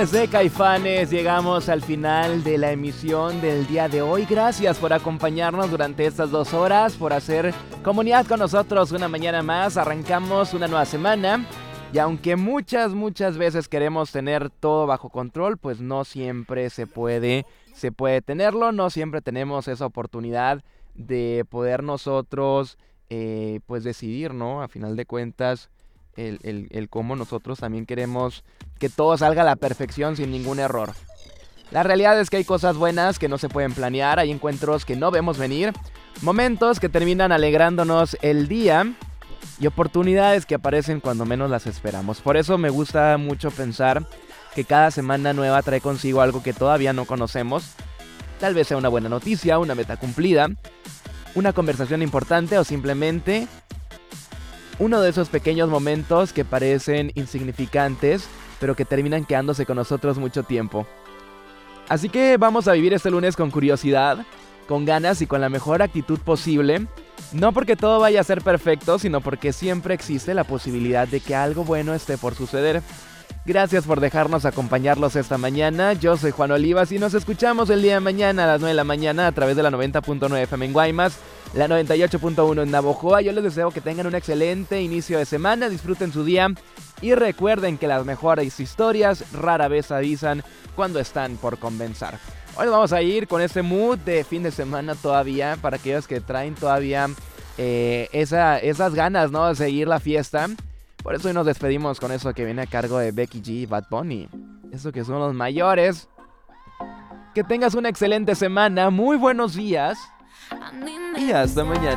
Canciones de Caifanes, llegamos al final de la emisión del día de hoy. Gracias por acompañarnos durante estas 2 horas, por hacer comunidad con nosotros una mañana más. Arrancamos una nueva semana y aunque muchas veces queremos tener todo bajo control, pues no siempre se puede tenerlo, no siempre tenemos esa oportunidad de poder nosotros pues decidir, ¿no? A final de cuentas, el cómo nosotros también queremos que todo salga a la perfección sin ningún error. La realidad es que hay cosas buenas que no se pueden planear, hay encuentros que no vemos venir, momentos que terminan alegrándonos el día y oportunidades que aparecen cuando menos las esperamos. Por eso me gusta mucho pensar que cada semana nueva trae consigo algo que todavía no conocemos. Tal vez sea una buena noticia, una meta cumplida, una conversación importante o simplemente uno de esos pequeños momentos que parecen insignificantes, pero que terminan quedándose con nosotros mucho tiempo. Así que vamos a vivir este lunes con curiosidad, con ganas y con la mejor actitud posible. No porque todo vaya a ser perfecto, sino porque siempre existe la posibilidad de que algo bueno esté por suceder. Gracias por dejarnos acompañarlos esta mañana. Yo soy Juan Olivas y nos escuchamos el día de mañana a las 9 de la mañana a través de la 90.9 FM en Guaymas, la 98.1 en Navojoa. Yo les deseo que tengan un excelente inicio de semana, disfruten su día y recuerden que las mejores historias rara vez avisan cuando están por comenzar. Hoy vamos a ir con este mood de fin de semana todavía, para aquellos que traen todavía esas ganas, ¿no?, de seguir la fiesta. Por eso hoy nos despedimos con eso que viene a cargo de Becky G y Bad Bunny. Eso que son los mayores. Que tengas una excelente semana, muy buenos días y hasta mañana.